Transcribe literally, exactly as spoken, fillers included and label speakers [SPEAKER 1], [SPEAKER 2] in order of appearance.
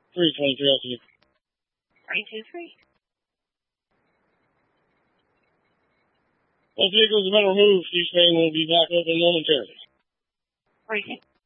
[SPEAKER 1] three twenty-three L T.
[SPEAKER 2] three two three.
[SPEAKER 1] Both vehicles have been removed. Each train will be back open momentarily.
[SPEAKER 2] Briefing.